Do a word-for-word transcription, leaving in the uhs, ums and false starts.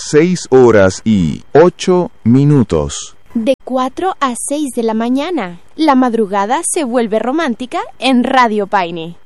seis horas y ocho minutos. De cuatro a seis de la mañana, la madrugada se vuelve romántica en Radio Paine.